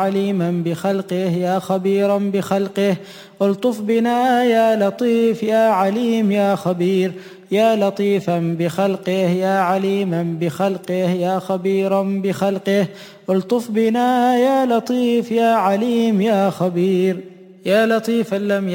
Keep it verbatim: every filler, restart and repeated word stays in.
عليما بخلقه يا خبيرا بخلقه. الطف بنا يا لطيف يا عليم يا خبير، يا لطيفا بخلقه يا عليما بخلقه يا خبيرا بخلقه. الطف بنا يا لطيف يا عليم يا خبير، يا لطيفا لم